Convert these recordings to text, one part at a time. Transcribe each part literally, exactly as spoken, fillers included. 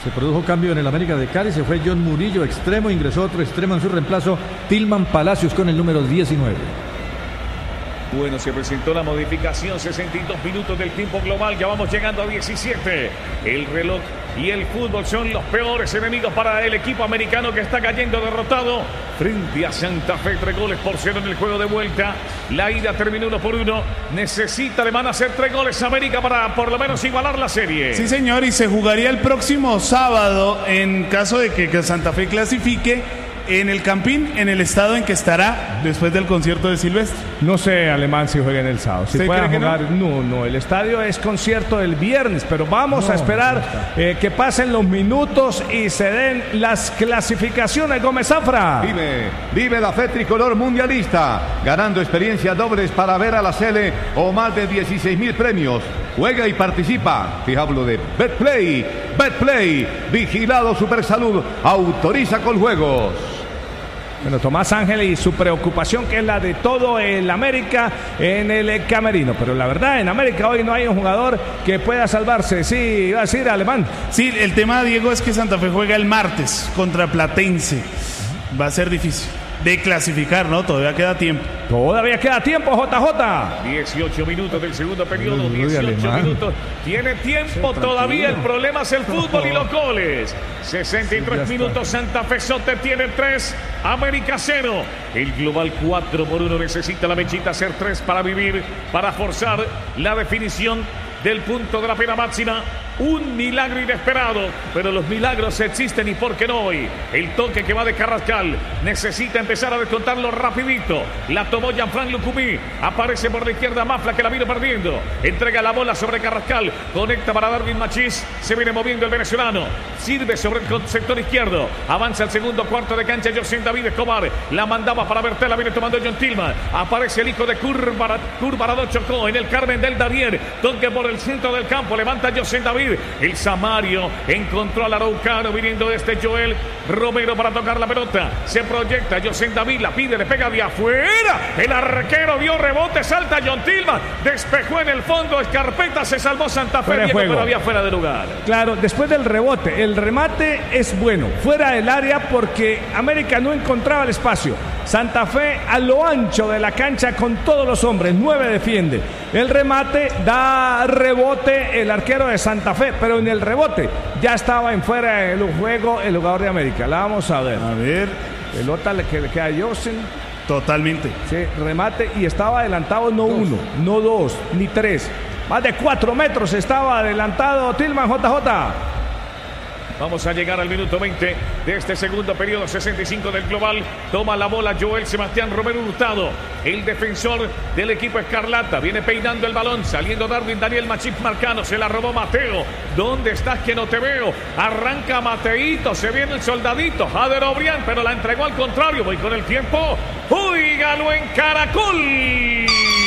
Se produjo cambio en el América de Cali, se fue John Murillo, extremo, ingresó otro extremo en su reemplazo, Tilman Palacios con el número diecinueve. Bueno, se presentó la modificación, sesenta y dos minutos del tiempo global, ya vamos llegando a diecisiete. El reloj y el fútbol son los peores enemigos para el equipo americano que está cayendo derrotado frente a Santa Fe. Tres goles por cero en el juego de vuelta. La ida terminó uno por uno. Necesita de man hacer tres goles América para por lo menos igualar la serie. Sí, señor, y se jugaría el próximo sábado en caso de que, que Santa Fe clasifique en el Campín, en el estado en que estará después del concierto de Silvestre. No sé, Alemán, si jueguen el sábado. Si pueden jugar, no? no, no, el estadio es concierto el viernes, pero vamos no, a esperar no eh, que pasen los minutos y se den las clasificaciones. Gómez Zafra. Vive, vive la fe tricolor mundialista, ganando experiencias dobles para ver a la Sele o más de dieciséis mil premios. Juega y participa. Te hablo de Betplay. Betplay, vigilado Supersalud, autoriza con juegos. Bueno, Tomás Ángel y su preocupación, que es la de todo el América en el camerino. Pero la verdad, en América hoy no hay un jugador que pueda salvarse. Sí, iba a decir Alemán. Sí, el tema, Diego, es que Santa Fe juega el martes contra Platense. Va a ser difícil de clasificar, ¿no? Todavía queda tiempo. Todavía queda tiempo, J J. dieciocho minutos del segundo periodo, dieciocho minutos. Tiene tiempo todavía, el problema es el fútbol y los goles. sesenta y tres minutos, Santa Fe Sote tiene tres, América cero. El global cuatro por uno, necesita la mechita hacer tres para vivir, para forzar la definición del punto de la pena máxima. Un milagro inesperado, pero los milagros existen y por qué no hoy. El toque que va de Carrascal, necesita empezar a descontarlo rapidito. La tomó Jean-Franc Lucumí, aparece por la izquierda Mafla que la vino perdiendo. Entrega la bola sobre Carrascal, conecta para Darwin Machís, se viene moviendo el venezolano. Sirve sobre el sector izquierdo, avanza el segundo cuarto de cancha José David Escobar. La mandaba para Bertel, la viene tomando John Tilman. Aparece el hijo de Curvarado Chocó en el Carmen del Darier. Toque por el centro del campo, levanta José David. El Samario encontró al araucano viniendo este Joel Romero para tocar la pelota. Se proyecta José David, la pide, le pega de afuera. El arquero dio rebote, salta John Tilman, despejó en el fondo, Escarpeta, se salvó Santa Fe, Diego, pero había fuera de lugar. Claro, después del rebote, el remate es bueno, fuera del área porque América no encontraba el espacio. Santa Fe a lo ancho de la cancha con todos los hombres, nueve defiende. El remate da rebote el arquero de Santa Fe, pero en el rebote ya estaba en fuera del juego el jugador de América. La vamos a ver. A ver. Pelota que le queda a Josen. Totalmente. Sí, remate y estaba adelantado no dos. uno, no dos, ni tres. Más de cuatro metros estaba adelantado Tilman. J J. Vamos a llegar al minuto veinte de este segundo periodo, sesenta y cinco del global. Toma la bola Joel Sebastián Romero Hurtado, el defensor del equipo Escarlata. Viene peinando el balón, saliendo Darwin Daniel Machís Marcano. Se la robó Mateo. ¿Dónde estás que no te veo? Arranca Mateito, se viene el soldadito. Jader Obrián, pero la entregó al contrario. Voy con el tiempo. ¡Uígalo en Caracol!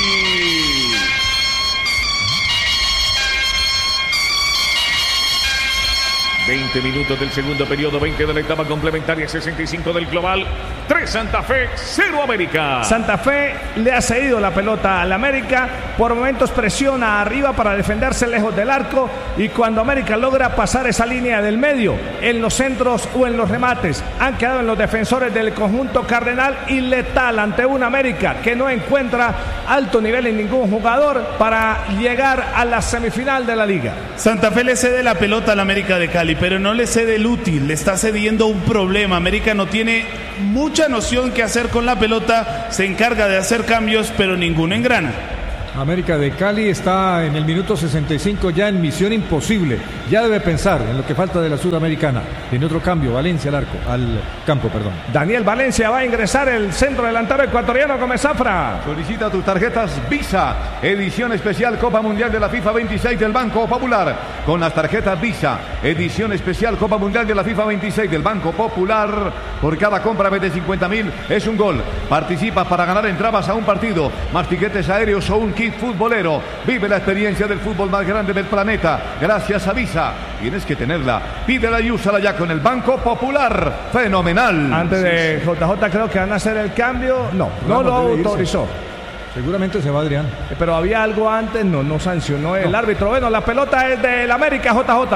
veinte minutos del segundo periodo, veinte de la etapa complementaria, sesenta y cinco del global. tres Santa Fe, cero América. Santa Fe le ha cedido la pelota al América. Por momentos presiona arriba para defenderse lejos del arco. Y cuando América logra pasar esa línea del medio, en los centros o en los remates, han quedado en los defensores del conjunto cardenal y letal ante una América que no encuentra alto nivel en ningún jugador para llegar a la semifinal de la liga. Santa Fe le cede la pelota al América de Cali, pero no le cede el útil, le está cediendo un problema. América no tiene mucha noción qué hacer con la pelota, se encarga de hacer cambios, pero ninguno engrana. América de Cali está en el minuto sesenta y cinco ya en misión imposible. Ya debe pensar en lo que falta de la Sudamericana. Tiene otro cambio, Valencia al arco, al campo, perdón. Daniel Valencia va a ingresar, el centro delantero ecuatoriano Gómez Zafra. Solicita tus tarjetas Visa, edición especial Copa Mundial de la FIFA veintiséis del Banco Popular. Con las tarjetas Visa, edición especial Copa Mundial de la FIFA veintiséis del Banco Popular. Por cada compra de cincuenta mil es un gol. Participas para ganar entradas a un partido, más tiquetes aéreos o un kit futbolero. Vive la experiencia del fútbol más grande del planeta gracias a Visa. Tienes que tenerla. Pídela y úsala ya con el Banco Popular. Fenomenal. Antes de J J creo que van a hacer el cambio. No, no lo autorizó. Seguramente se va Adrián. Pero había algo antes, no, no sancionó el no. árbitro. Bueno, la pelota es del América, J J.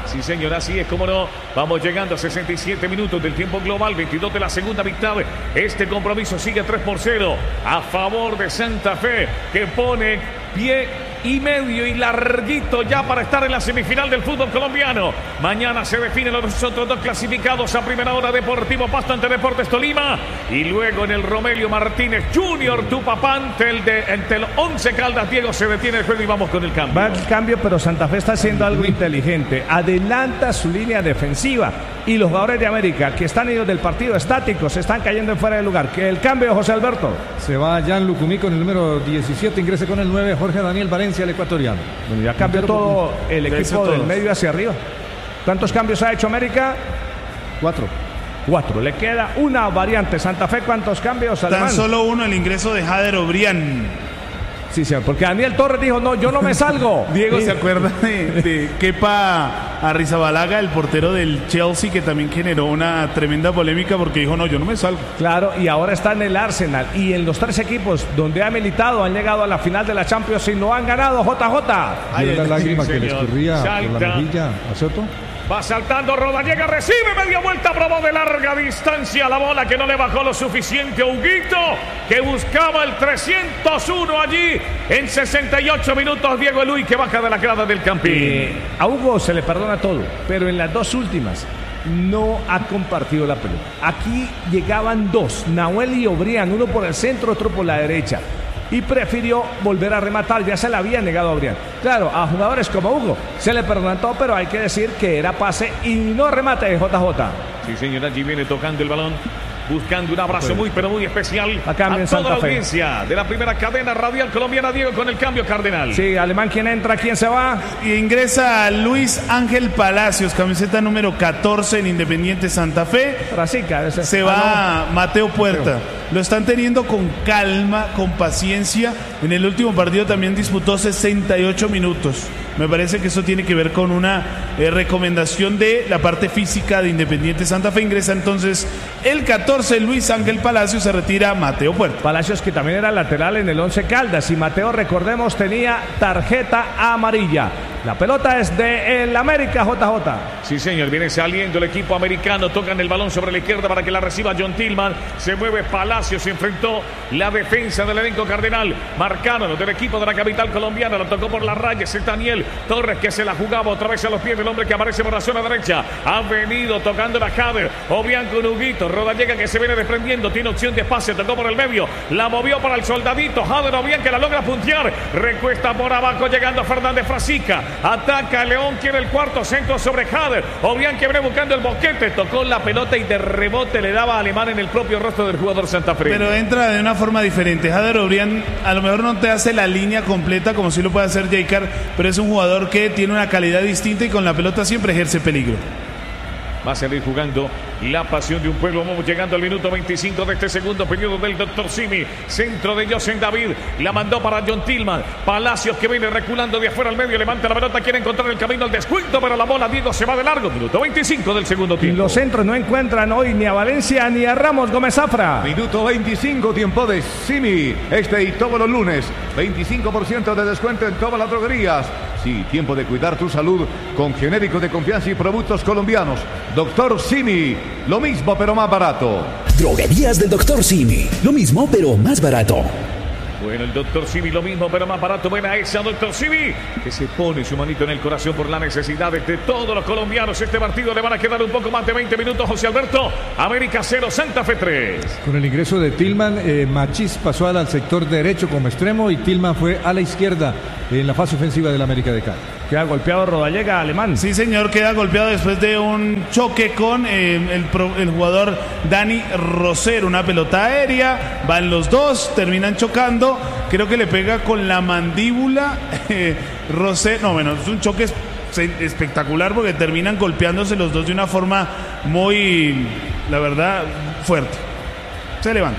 Sí, señor, así es, como no. Vamos llegando a sesenta y siete minutos del tiempo global, veintidós de la segunda mitad. Este compromiso sigue tres por cero a favor de Santa Fe, que pone pie y medio y larguito ya para estar en la semifinal del fútbol colombiano. Mañana se definen los otros dos clasificados a primera hora: Deportivo Pasto ante Deportes Tolima, y luego en el Romelio Martínez Junior Tupapán ante el, de, ante el Once Caldas. Diego, se detiene el juego y vamos con el cambio. Va el cambio, pero Santa Fe está haciendo algo inteligente. Adelanta su línea defensiva y los jugadores de América que están idos del partido estáticos se están cayendo en fuera de lugar. Que el cambio, José Alberto. Se va Jan Lucumí con el número diecisiete, ingresa con el nueve Jorge Daniel Valencia, el ecuatoriano. Bueno, ya cambió todo el equipo del medio hacia arriba. ¿Cuántos cambios ha hecho América? Cuatro. Cuatro. Le queda una variante. Santa Fe, ¿cuántos cambios? Tan Alemán? solo uno, el ingreso de Jader Obrián. Sí, sí, porque Daniel Torres dijo, no, yo no me salgo. Diego, sí. ¿se acuerda de, de Kepa Arrizabalaga, el portero del Chelsea, que también generó una tremenda polémica porque dijo, no, yo no me salgo? Claro, y ahora está en el Arsenal. Y en los tres equipos donde ha militado han llegado a la final de la Champions y no han ganado. J J. Hay la lágrima sí, que le escurría Salta. por la mejilla a Soto. Va saltando Rodallega, recibe media vuelta, probó de larga distancia la bola que no le bajó lo suficiente a Huguito, que buscaba el trescientos uno allí en sesenta y ocho minutos. Diego Eluy, que baja de la grada del Campín. Eh, a Hugo se le perdona todo, pero en las dos últimas no ha compartido la pelota. Aquí llegaban dos, Nahuel y Obrián, uno por el centro, otro por la derecha, y prefirió volver a rematar. Ya se le había negado a Obrián. Claro, a jugadores como Hugo se le perdonó todo, pero hay que decir que era pase y no remate de J J. Sí, señor, allí viene tocando el balón, buscando un abrazo muy, pero muy especial a, cambio a toda Santa la Fe. audiencia de la primera cadena radial colombiana. Diego, con el cambio, Cardenal. Sí, Alemán, ¿quién entra? ¿Quién se va? Y ingresa Luis Ángel Palacios, camiseta número catorce en Independiente Santa Fe. Racica, ese. Se va ah, no. Mateo Puerta. Mateo. Lo están teniendo con calma, con paciencia. En el último partido también disputó sesenta y ocho minutos. Me parece que eso tiene que ver con una eh, recomendación de la parte física de Independiente Santa Fe. Ingresa entonces el catorce Luis Ángel Palacios, se retira Mateo Puerta. Palacios, que también era lateral en el Once Caldas, y Mateo, recordemos, tenía tarjeta amarilla. La pelota es de el América, J J. Sí, señor, viene saliendo el equipo americano. Tocan el balón sobre la izquierda para que la reciba John Tillman. Se mueve Palacios, se enfrentó la defensa del elenco cardenal. Marcaron del equipo de la capital colombiana. Lo tocó por la raya. Es Daniel Torres, que se la jugaba otra vez a los pies del hombre que aparece por la zona derecha. Ha venido tocando la Jader. Obrián con Huguito. Rodallega, que se viene desprendiendo. Tiene opción de pase. Tocó por el medio. La movió para el soldadito. Jader Obrián, que la logra puntear. Recuesta por abajo, llegando Fernández Frasica. Ataca León, quiere el cuarto centro sobre Jader. Obrián, que viene buscando el boquete. Tocó la pelota y de rebote le daba a Alemán en el propio rostro del jugador santafesino. Pero entra de una forma diferente. Jader Obrián a lo mejor no te hace la línea completa como si lo puede hacer Jaycar, pero es un jugador que tiene una calidad distinta y con la pelota siempre ejerce peligro. Va a salir jugando la pasión de un pueblo. Vamos llegando al minuto veinticinco de este segundo periodo del doctor Simi. Centro de José David. La mandó para John Tillman. Palacios, que viene reculando de afuera al medio. Levanta la pelota. Quiere encontrar el camino al descuento, pero la bola, Diego, se va de largo. Minuto veinticinco del segundo tiempo. Los centros no encuentran hoy ni a Valencia ni a Ramos Gómez Zafra. Minuto veinticinco, tiempo de Simi. Este y todos los lunes. veinticinco por ciento de descuento en todas las droguerías. Sí, tiempo de cuidar tu salud con genéricos de confianza y productos colombianos. Doctor Simi, lo mismo pero más barato. Droguerías del Doctor Simi, lo mismo pero más barato. Bueno, el doctor Simi, lo mismo pero más barato. Buena esa, doctor Simi, que se pone su manito en el corazón por las necesidades de todos los colombianos. Este partido le van a quedar un poco más de veinte minutos, José Alberto. América cero, Santa Fe tres. Con el ingreso de Tillman, eh, Machís pasó al sector derecho como extremo y Tillman fue a la izquierda en la fase ofensiva del América de Cali. Queda golpeado Rodallega, Alemán. Sí, señor, queda golpeado después de un choque con eh, el, el jugador Dani Rosero. Una pelota aérea, van los dos, terminan chocando. Creo que le pega con la mandíbula. Eh, Rosero, no, bueno, es un choque espectacular porque terminan golpeándose los dos de una forma muy, la verdad, fuerte. Se levanta.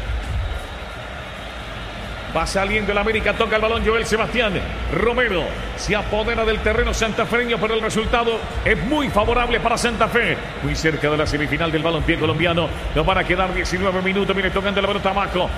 Va saliendo el América, toca el balón Joel Sebastián Romero, se apodera del terreno santafereño, pero el resultado es muy favorable para Santa Fe. Muy cerca de la semifinal del balompié colombiano. Nos van a quedar diecinueve minutos. Viene tocando la pelota Maco.